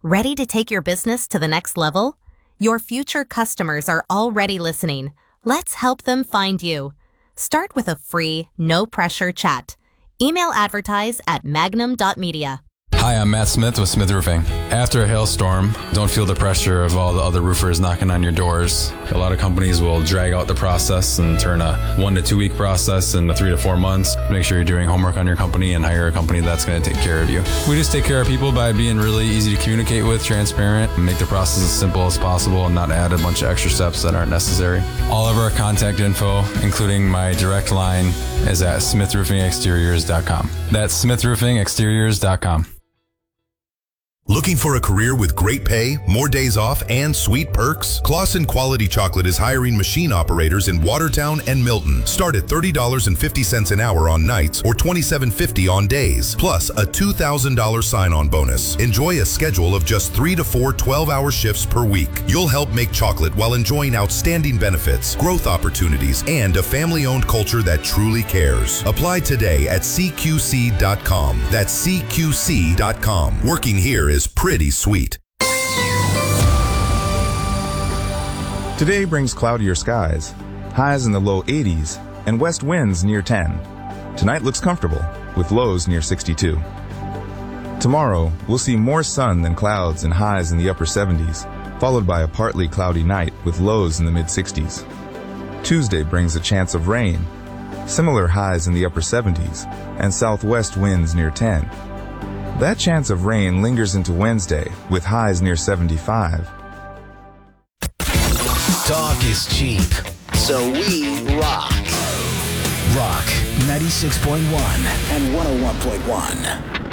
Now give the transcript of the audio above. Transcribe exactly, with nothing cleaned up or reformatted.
Ready to take your business to the next level? Your future customers are already listening. Let's help them find you. Start with a free, no-pressure chat. Email advertise at magnum dot media. Hi, I'm Matt Smith with Smith Roofing. After a hailstorm, don't feel the pressure of all the other roofers knocking on your doors. A lot of companies will drag out the process and turn a one to two week process into three to four months. Make sure you're doing homework on your company and hire a company that's going to take care of you. We just take care of people by being really easy to communicate with, transparent, and make the process as simple as possible and not add a bunch of extra steps that aren't necessary. All of our contact info, including my direct line, is at smith roofing exteriors dot com. That's smith roofing exteriors dot com. Looking for a career with great pay, more days off, and sweet perks? Claussen Quality Chocolate is hiring machine operators in Watertown and Milton. Start at thirty dollars and fifty cents an hour on nights or twenty-seven fifty on days, plus a two thousand dollars sign-on bonus. Enjoy a schedule of just three to four twelve-hour shifts per week. You'll help make chocolate while enjoying outstanding benefits, growth opportunities, and a family-owned culture that truly cares. Apply today at C Q C dot com. That's C Q C dot com. Working here is pretty sweet. Today brings cloudier skies, highs in the low eighties, and west winds near ten. Tonight looks comfortable, with lows near sixty-two. Tomorrow, we'll see more sun than clouds and highs in the upper seventies, followed by a partly cloudy night with lows in the mid-sixties. Tuesday brings a chance of rain, similar highs in the upper seventies, and southwest winds near ten. That chance of rain lingers into Wednesday, with highs near seventy-five. Talk is cheap, so we rock. Rock ninety-six point one and one oh one point one.